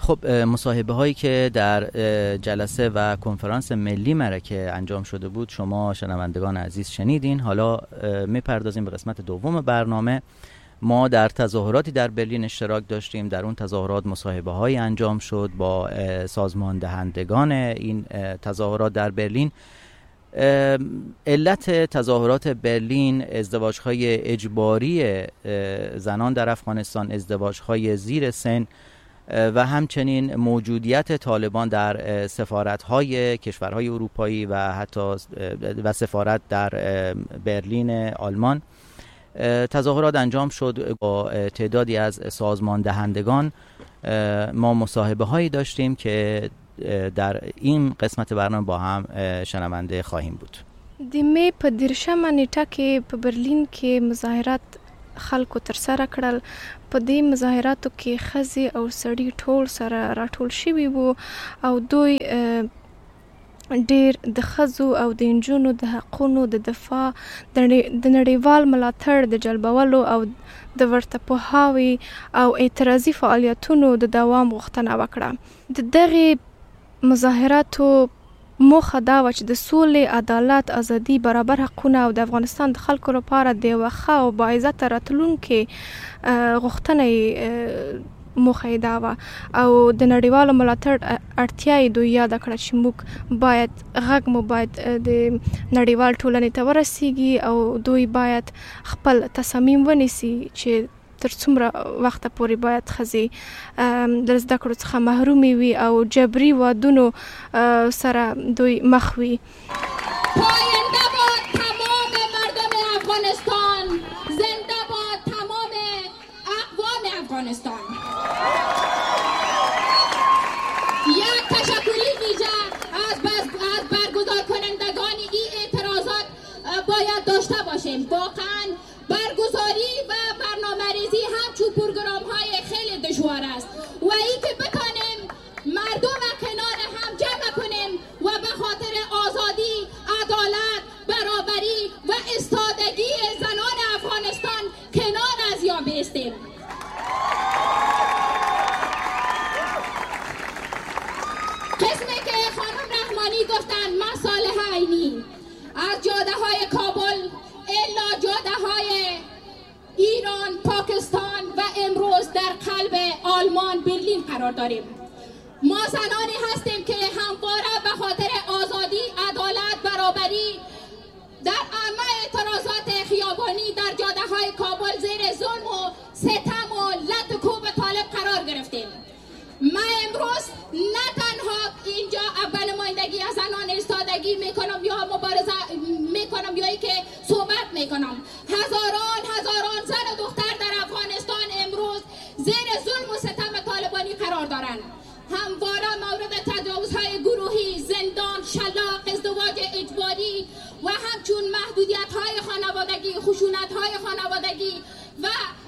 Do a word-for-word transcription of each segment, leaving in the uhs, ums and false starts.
خب مصاحبه هایی که در جلسه و کنفرانس ملی مرکه انجام شده بود شما شنوندگان عزیز شنیدین. حالا میپردازیم به قسمت دوم برنامه. ما در تظاهراتی در برلین اشتراک داشتیم. در اون تظاهرات مصاحبه هایی انجام شد با سازمان دهندگان این تظاهرات در برلین. علت تظاهرات برلین ازدواج های اجباری زنان در افغانستان، ازدواج های زیر سن و همچنین موجودیت طالبان در سفارت‌های کشورهای اروپایی و حتی و سفارت در برلین آلمان تظاهرات انجام شد. با تعدادی از سازمان دهندگان ما مصاحبه هایی داشتیم که در این قسمت برنامه با هم شنونده خواهیم بود. د می په دیرشمه نیټه کې په برلین کې مظاهرات خلکو تر سره کړل. په دې مظاهراتو کې ښځې او سړي ټول سره راټول شوي وو او دوی ډېر د ښځو او د نجونو د حقونو د دفاع د نړیوال ملاتړ د جلبولو او د ورته پوهاوي او اعتراضي فعالیتونو د دوام غوښتنه وکړه. د دغې مظاهراتو موخه دا و چې د سولې، عدالت، ازادي، برابر حقونه او د افغانستان د خلکو لپاره د یوه ښه او باعزته راتلونکي غوښتنه موخه یې دا وه او د نړیوالو ملاتړ اړتیا یې دوی یاده کړه چې موږ باید غږ مو باید د نړیوال ټولنې ته ورسیږي او دوی باید خپل تصامیم ونیسي چې تر څومره وخته پورې باید ښځې د زده کړو څخه محرومې وي او جبري وادونو سره دوی مخ وي. پاینده باد تمام مردم افغانستان، زنده باد تمام اقوام افغانستان. یک تشکری ویژه از برگزار کنندگان این اعتراضات باید داشته باشیم. واقعا برگزاری و برنامه‌ریزی همچون پروگرام های خیلی دشوار است و این که بتانیم مردم کنار هم جمع کنیم و به خاطر آزادی، عدالت، برابری و استادگی زنان افغانستان کنار از یا بیستیم. قسمی که خانم رحمانی گفتن مصالح عینی از جاده های کابل الا جاده های ایران، پاکستان و امروز در قلب آلمان برلین قرار داریم. ما زنانی هستیم که همواره به خاطر آزادی، عدالت، برابری در همه اعتراضات خیابانی در جاده های کابل زیر ظلم و ستم و لط و کوب طالب قرار گرفتیم. من امروز نه تنها اینجا اول نمایندگی از زنان ایستادگی میکنم یا مبارزه میکنم یا ای که صحبت میکنم، هزاران هزاران زن و دختر در افغانستان امروز زیر ظلم و ستم طالبانی قرار دارند. همواره مورد تجاوزهای گروهی، زندان، شلاق، ازدواج اجباری و همچون محدودیت‌های خانوادگی، خشونت‌های خانوادگی و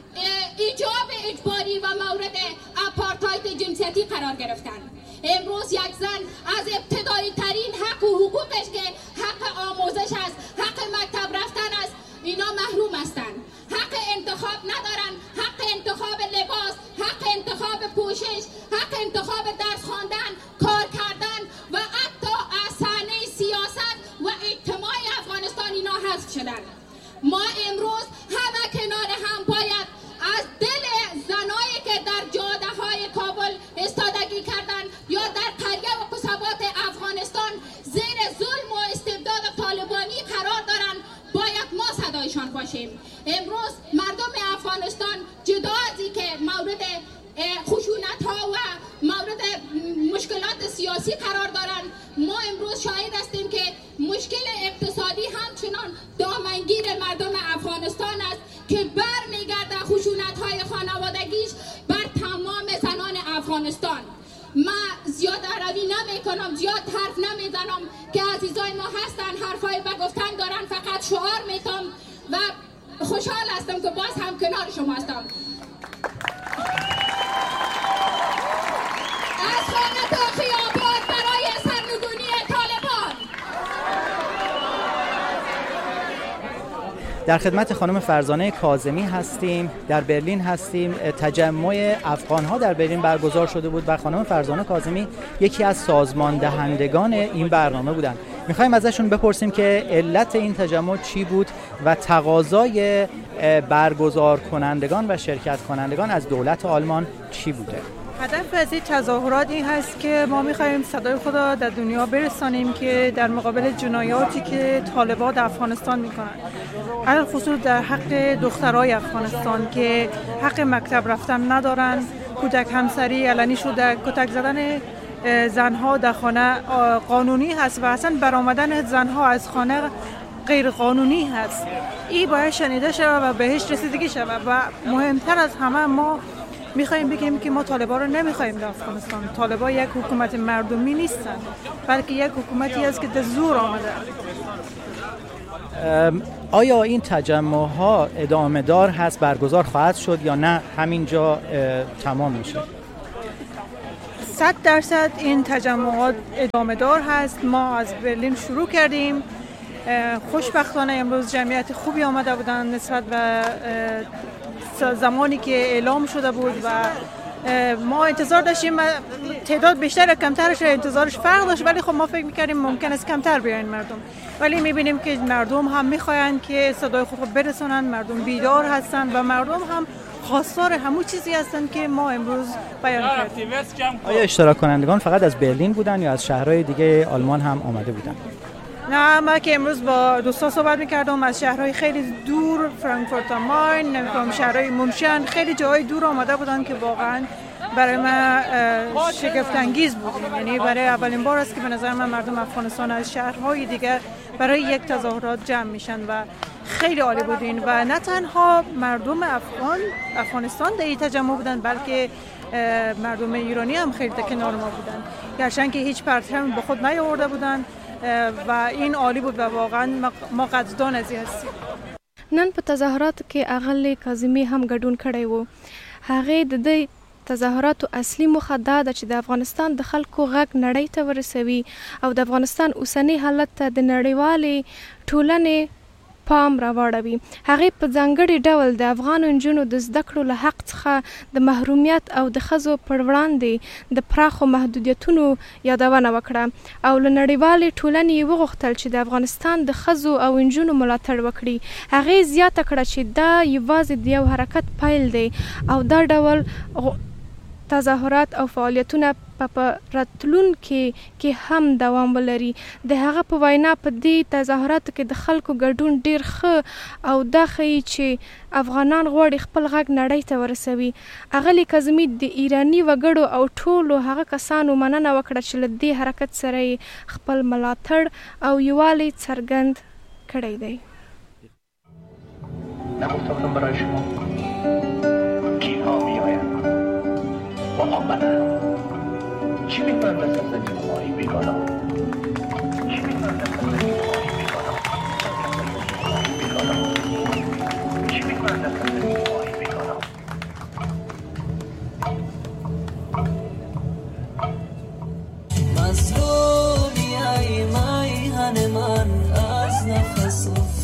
ایجاب اجباری و مورد آپارتاید جنسیتی قرار گرفتن. امروز یک زن از ابتدایی ترین حق و حقوقش که حق آموزش است، حق مکتب رفتن است، اینا محروم هستند. حق انتخاب ندارن، حق انتخاب لباس، حق انتخاب پوشش، حق انتخاب درس خواندن، کار کردن و حتی از صحنه سیاست و اجتماع افغانستان اینا حذف شدن. ما امروز همه کنار هم باید از دل زنایی که در جاده های کابل استادگی کردن یا در قریه و قصبات افغانستان زیر ظلم و استبداد طالبانی قرار دارن باید ما صدایشان باشیم. امروز مردم افغانستان جدا از این که مورد خشونت ها و مورد مشکلات سیاسی قرار دارن، ما امروز شاهد هستیم که مشکل اقتصادی همچنان دامنگیر مردم افغانستان است که بر میگرده خشونت های خانوادگیش بر تمام زنان افغانستان. من زیاد عربی نمی کنم، زیاد حرف نمی زنم که عزیزای ما هستن حرفای به گفتن دارن، فقط شعار میتم و خوشحال هستم که باز هم کنار شما هستم. از خانه تا خیابان برای سرنگونی طالبان. در خدمت خانم فرزانه کاظمی هستیم، در برلین هستیم. تجمع افغان‌ها در برلین برگزار شده بود و خانم فرزانه کاظمی یکی از سازمان دهندگان این برنامه بودند. می‌خوایم ازشون بپرسیم که علت این تجمع چی بود و تقاضای برگزار کنندگان و شرکت کنندگان از دولت آلمان چی بوده؟ هدف از این تظاهرات این هست که ما می‌خوایم صدای خود را در دنیا برسانیم که در مقابل جنایاتی که طالبان در افغانستان می‌کنند، علل خصوص در حق دخترای افغانستان که حق مکتب رفتن ندارند، کودک همسری علنی شده، کتک زدن زنها در خانه قانونی هست و اصلا برآمدن زنها از خانه غیر قانونی هست. این باید شنیده شود و بهش رسیدگی شود و مهمتر از همه ما میخوایم بگیم که ما طالبان رو نمیخوایم در افغانستان. طالبان یک حکومت مردمی نیستن، بلکه یک حکومتی است که در زور آمده. آیا این تجمع ها ادامه دار هست، برگزار خواهد شد یا نه همینجا تمام میشه؟ صد درصد این تجمعات ادامه دار هست. ما از برلین شروع کردیم. خوشبختانه امروز جمعیت خوبی آمده بودن نسبت به زمانی که اعلام شده بود و ما انتظار داشتیم تعداد بیشتر کمترش انتظارش فرق داشت، ولی خب ما فکر می‌کردیم ممکن است کمتر بیاین مردم، ولی می‌بینیم که مردم هم می‌خواین که صدای خود برسونن. مردم بیدار هستن و مردم هم خواستار همون چیزی هستن که ما امروز بیان کردیم. آیا اشتراک کنندگان فقط از برلین بودن یا از شهرهای دیگه آلمان هم آمده بودن؟ نه، ما که امروز با دوستان صحبت می‌کردم از شهرهای خیلی دور، فرانکفورت am Main، نمی‌دونم شهرهای منشن، خیلی جاهای دور آمده بودن که واقعاً برای ما شگفت انگیز بود. یعنی برای اولین بار است که به نظر من مردم افغانستان از شهرهای دیگه برای یک تظاهرات جمع میشن و خیلی عالی بودین و نه تنها مردم افغان افغانستان در این تجمع بودن، بلکه مردم ایرانی هم خیلی در کنار ما بودن، گرچه که هیچ پرچم به خود نیاورده بودن و این عالی بود و واقعا ما قدردان از این هستیم. نن په تظاهراتو کې اغلې کاظمي هم ګډون کړی وو. هغه د دې تظاهراتو اصلي موخه دا ده چې د افغانستان د خلکو غږ نړۍ ته ورسوي او د افغانستان اوسنی حالت ته د نړیوالې ټولنې پام راوړوي. هغه په ځانګړي ډول د افغان نجونو د زده کړو له حق څخه د محرومیت او د ښځو پر وړاندې د پراخو محدودیتونو یادونه وکړه او له نړیوالې ټولنې یې وغوښتل چې د افغانستان د ښځو او نجونو ملاتړ وکړي. هغې زیاته کړه چې دا یوازې د یو حرکت پیل دی او دا ډول تظاهرات او فعالیتونه په راتلونکي کې هم دوام ولري. د هغه په وینا په دې تظاهراتو کې د خلکو ګډون ډیر ښه او دا ښیي چې افغانان غواړي خپل غږ نړۍ ته ورسوي. اغلې کاظمي د ایراني وګړو او ټولو هغه کسانو مننه وکړه چې له دې حرکت سره یې خپل ملاتړ او یووالی څرګند کړی دی. نگفتم برای شما کیها میآیند با آمدن چی میکنم دست از زنجیر مایی